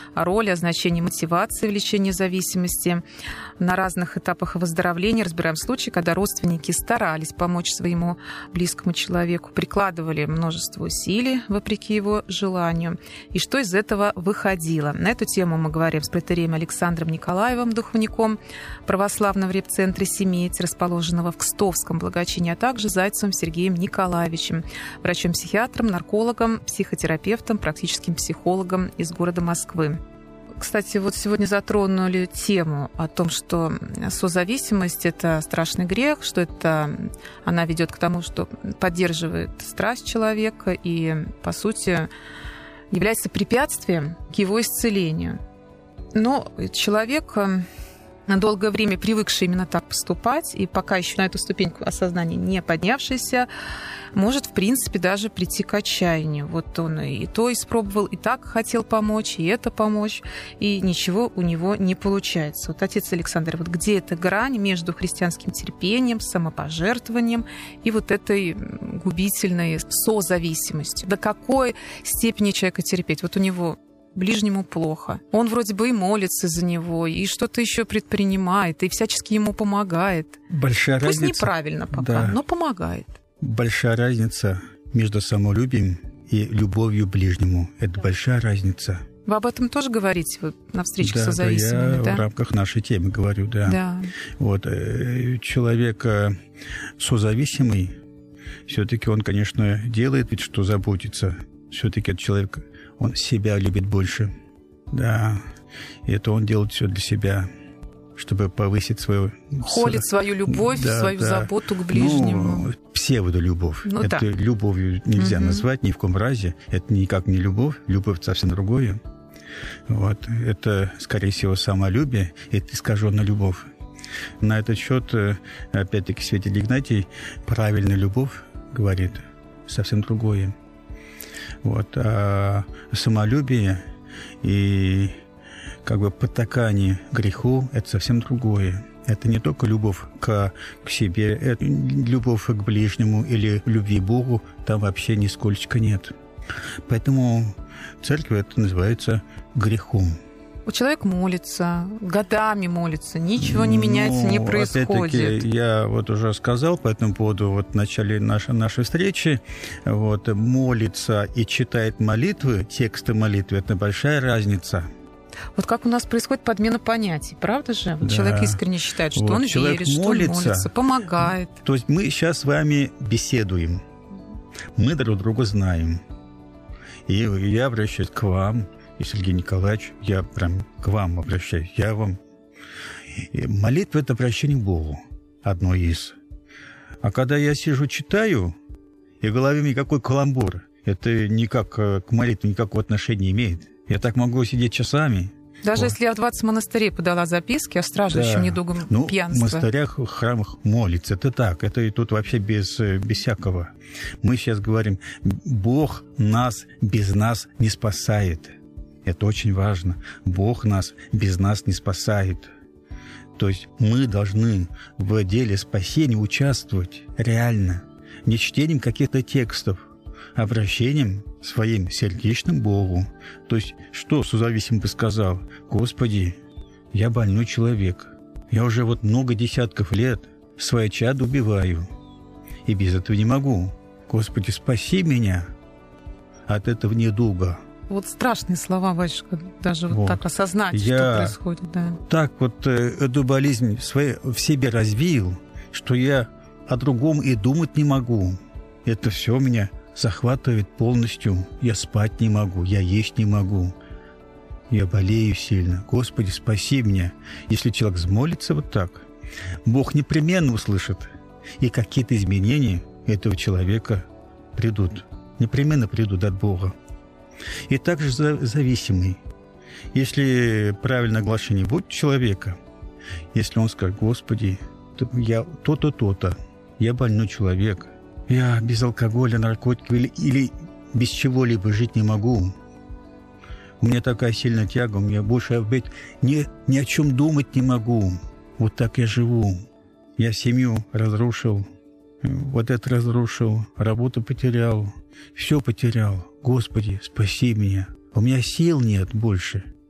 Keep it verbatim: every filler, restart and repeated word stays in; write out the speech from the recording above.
о роли, о значении мотивации в лечении зависимости. На разных этапах выздоровления разбираем случаи, когда родственники старались помочь своему близкому человеку, прикладывали множество усилий вопреки его желанию. И что из этого выходило? На эту тему мы говорим с протоиереем Александром Николаевым, духовником православного репцентра «Семеть», расположенного в Кстовском благочине, а также Зайцевым Сергеем Николаевичем, врачом-психиатром, наркологом, психотерапевтом, практическим психологом из города Москвы. Кстати, вот сегодня затронули тему о том, что созависимость – это страшный грех, что это она ведет к тому, что поддерживает страсть человека и, по сути, является препятствием к его исцелению. Но человек, долгое время привыкший именно так поступать, и пока еще на эту ступеньку осознания не поднявшийся, может, в принципе, даже прийти к отчаянию. Вот он и то испробовал, и так хотел помочь, и это помочь, и ничего у него не получается. Вот, отец Александр, вот где эта грань между христианским терпением, самопожертвованием и вот этой губительной созависимостью? До какой степени человека терпеть? Вот у него ближнему плохо. Он вроде бы и молится за него, и что-то еще предпринимает, и всячески ему помогает. Большая Пусть разница. Неправильно пока, да. Но помогает. Большая разница между самолюбием и любовью к ближнему. Это большая разница. Вы об этом тоже говорите вот, на встречах да, со зависимыми, да? да? В рамках нашей темы говорю, да. Да. Вот, человек созависимый, все-таки он, конечно, делает вид, что заботится. Все-таки этот человек, он себя любит больше. Да. И это он делает все для себя, чтобы повысить свою... Холит свою любовь, да, свою да. заботу к ближнему. Ну, псевдолюбовь. Ну, это да. любовью нельзя угу. назвать ни в коем разе. Это никак не любовь. Любовь совсем другое. Вот. Это, скорее всего, самолюбие. Это искаженная любовь. На этот счет, опять-таки, святитель Игнатий, правильная любовь, говорит, совсем другое. Вот. А самолюбие и как бы потакание греху – это совсем другое. Это не только любовь к, к себе, это любовь к ближнему или любви к Богу, там вообще нисколько нет. Поэтому в церкви это называется грехом. Человек молится, годами молится, ничего не меняется, ну, не происходит. Опять-таки, я вот уже сказал по этому поводу вот в начале нашей, нашей встречи, вот, молится и читает молитвы, тексты молитвы – это большая разница. Вот как у нас происходит подмена понятий, правда же? Вот да. Человек искренне считает, что вот, он верит, что он молится, помогает. То есть мы сейчас с вами беседуем, мы друг друга знаем. И я обращаюсь к вам, и Сергей Николаевич, я прям к вам обращаюсь, я вам. И молитва – это обращение к Богу, одно из. А когда я сижу, читаю, и в голове никакой каламбур, это никак к молитве никакого отношения не имеет. Я так могу сидеть часами. Даже вот. если я в двадцать монастырей подала записки о страждущем да. недугом ну, пьянства. В монастырях, в храмах молится. Это так. Это и тут вообще без, без всякого. Мы сейчас говорим, Бог нас без нас не спасает. Это очень важно. Бог нас без нас не спасает. То есть мы должны в деле спасения участвовать реально. Не чтением каких-то текстов, а обращением своим сердечным Богу. То есть что созависимый бы сказал? Господи, я больной человек. Я уже вот много десятков лет свое чадо убиваю. И без этого не могу. Господи, спаси меня от этого недуга. Вот страшные слова, батюшка, даже вот, вот так осознать, я что происходит. Да. Так вот эту болезнь в, своей, в себе развил, что я о другом и думать не могу. Это все меня захватывает полностью. Я спать не могу, я есть не могу. Я болею сильно. Господи, спаси меня. Если человек взмолится вот так, Бог непременно услышит. И какие-то изменения этого человека придут. Непременно придут от Бога. И также зависимый. Если правильное оглашение будет человека, если он скажет, Господи, я то-то, то-то, я больной человек, я без алкоголя, наркотиков или, или без чего-либо жить не могу. У меня такая сильная тяга, у меня больше быть, ни, ни о чем думать не могу. Вот так я живу. Я семью разрушил, вот это разрушил, работу потерял, все потерял. Господи, спаси меня. У меня сил нет больше.